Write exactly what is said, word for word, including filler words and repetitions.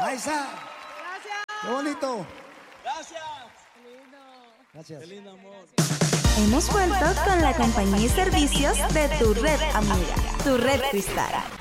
Ahí está. Gracias. Qué bonito. Gracias. Qué lindo. Gracias. Qué lindo amor. Hemos vuelto con la compañía y servicios de tu red amiga, tu red Cristal.